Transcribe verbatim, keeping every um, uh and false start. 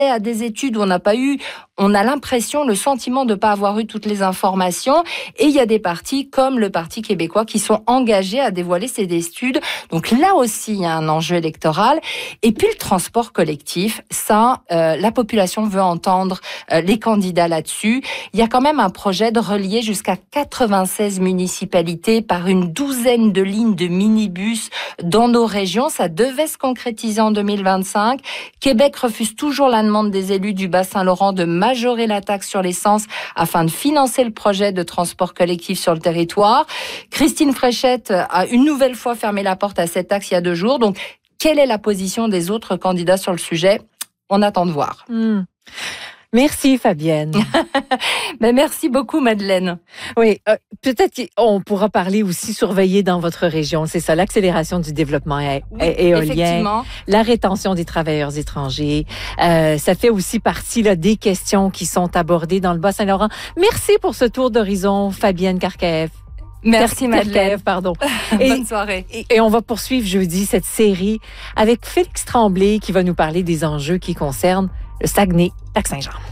à des études où on n'a pas eu, on a l'impression, le sentiment de ne pas avoir eu toutes les informations. Et il y a des partis comme le Parti québécois qui sont engagés à dévoiler ces études. Donc là aussi, il y a un enjeu électoral. Et puis le transport collectif, ça, euh, la population veut entendre euh, les candidats là-dessus. Il y a quand même un projet de relier jusqu'à quatre-vingt-seize municipalités par une douzaine de lignes de minibus dans nos régions. Ça devait se concrétiser en deux mille vingt-cinq. Québec refuse toujours la demande des élus du Bas-Saint-Laurent de majorer la taxe sur l'essence afin de financer le projet de transport collectif sur le territoire. Christine Fréchette a une nouvelle fois fermé la porte à cette taxe il y a deux jours. Donc, quelle est la position des autres candidats sur le sujet? On attend de voir. Mmh. Merci Fabienne. Ben, merci beaucoup Madeleine. Oui, euh, peut-être qu'on pourra parler aussi surveiller dans votre région. C'est ça, l'accélération du développement é- Oui, éolien, la rétention des travailleurs étrangers. Euh, ça fait aussi partie là, des questions qui sont abordées dans le Bas-Saint-Laurent. Merci pour ce tour d'horizon, Fabienne Karkaeff. Merci Madeleine. Karkaeff, pardon. Et, Bonne soirée. Et, et on va poursuivre jeudi cette série avec Félix Tremblay qui va nous parler des enjeux qui concernent le Saguenay-Lac-Saint-Jean.